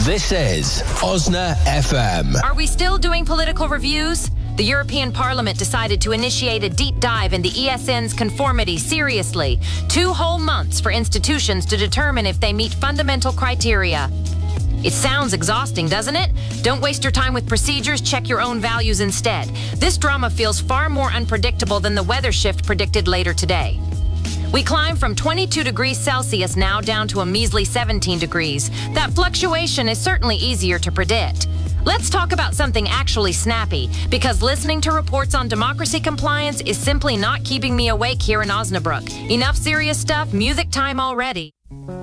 This is Osna FM. Are we still doing political reviews? The European Parliament decided to initiate a deep dive in the ESN's conformity seriously. 2 whole months for institutions to determine if they meet fundamental criteria. It sounds exhausting, doesn't it? Don't waste your time with procedures, check your own values instead. This drama feels far more unpredictable than the weather shift predicted later today. We climb from 22 degrees Celsius now down to a measly 17 degrees. That fluctuation is certainly easier to predict. Let's talk about something actually snappy, because listening to reports on democracy compliance is simply not keeping me awake here in Osnabrück. Enough serious stuff, music time already.